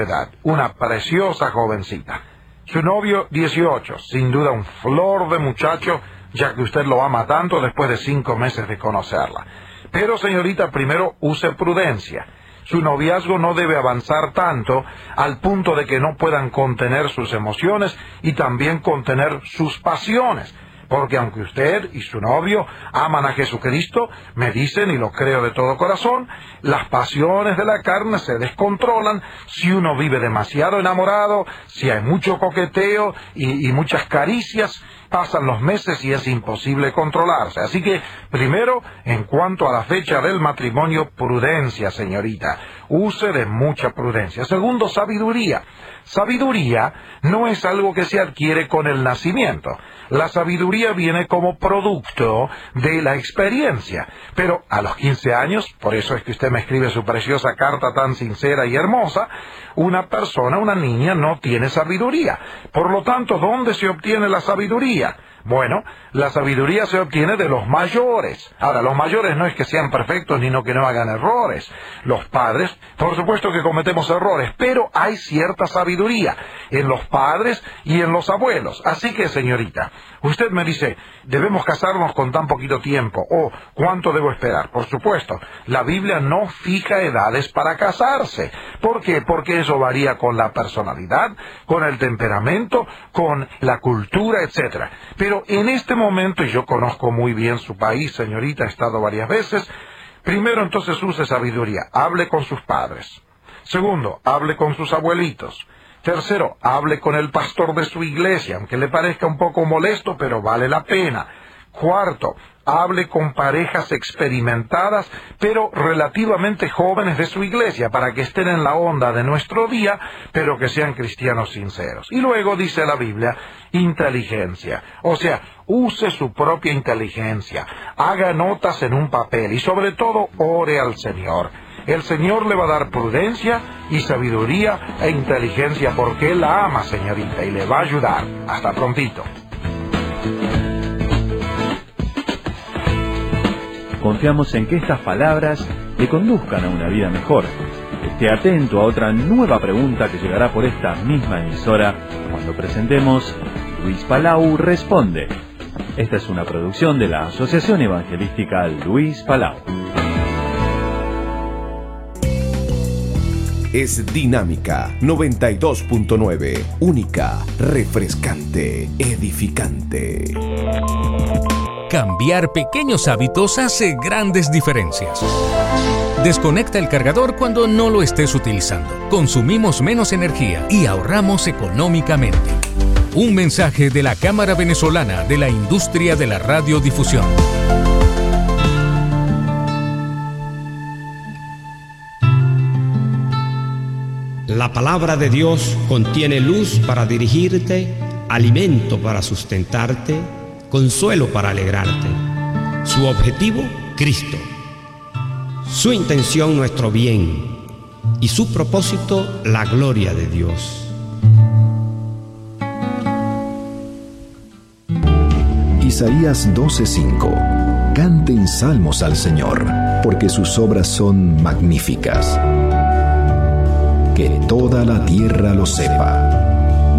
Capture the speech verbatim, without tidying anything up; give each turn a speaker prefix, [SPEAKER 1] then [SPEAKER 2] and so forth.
[SPEAKER 1] edad, una preciosa jovencita. Su novio, dieciocho, sin duda un flor de muchacho, ya que usted lo ama tanto después de cinco meses de conocerla. Pero, señorita, primero use prudencia. Su noviazgo no debe avanzar tanto al punto de que no puedan contener sus emociones y también contener sus pasiones. Porque aunque usted y su novio aman a Jesucristo, me dicen, y lo creo de todo corazón, las pasiones de la carne se descontrolan si uno vive demasiado enamorado, si hay mucho coqueteo y, y muchas caricias. Pasan los meses y es imposible controlarse. Así que, primero, en cuanto a la fecha del matrimonio, prudencia, señorita. Use de mucha prudencia. Segundo, sabiduría. Sabiduría no es algo que se adquiere con el nacimiento. La sabiduría viene como producto de la experiencia. Pero a los quince años, por eso es que usted me escribe su preciosa carta tan sincera y hermosa, una persona, una niña, no tiene sabiduría. Por lo tanto, ¿dónde se obtiene la sabiduría? Bueno, la sabiduría se obtiene de los mayores. Ahora, los mayores no es que sean perfectos ni no que no hagan errores. Los padres, por supuesto que cometemos errores, pero hay cierta sabiduría en los padres y en los abuelos. Así que, señorita, usted me dice, ¿debemos casarnos con tan poquito tiempo? ¿O cuánto debo esperar? Por supuesto, la Biblia no fija edades para casarse. ¿Por qué? Porque eso varía con la personalidad, con el temperamento, con la cultura, etcétera. Pero en este momento, y yo conozco muy bien su país, señorita, he estado varias veces, primero entonces use sabiduría, hable con sus padres. Segundo, hable con sus abuelitos. Tercero, hable con el pastor de su iglesia, aunque le parezca un poco molesto, pero vale la pena. Cuarto, hable con parejas experimentadas, pero relativamente jóvenes de su iglesia, para que estén en la onda de nuestro día, pero que sean cristianos sinceros. Y luego dice la Biblia, inteligencia. O sea, use su propia inteligencia, haga notas en un papel y sobre todo ore al Señor. El Señor le va a dar prudencia y sabiduría e inteligencia porque Él la ama, señorita, y le va a ayudar. Hasta prontito.
[SPEAKER 2] Confiamos en que estas palabras le conduzcan a una vida mejor. Esté atento a otra nueva pregunta que llegará por esta misma emisora cuando presentemos Luis Palau Responde. Esta es una producción de la Asociación Evangelística Luis Palau.
[SPEAKER 3] Es Dinámica noventa y dos punto nueve, única, refrescante, edificante.
[SPEAKER 4] Cambiar pequeños hábitos hace grandes diferencias. Desconecta el cargador cuando no lo estés utilizando. Consumimos menos energía y ahorramos económicamente. Un mensaje de la Cámara Venezolana de la Industria de la Radiodifusión.
[SPEAKER 5] La palabra de Dios contiene luz para dirigirte, alimento para sustentarte, consuelo para alegrarte. Su objetivo, Cristo. Su intención, nuestro bien. Y su propósito, la gloria de Dios.
[SPEAKER 3] Isaías doce cinco. Canten salmos al Señor, porque sus obras son magníficas. Que toda la tierra lo sepa.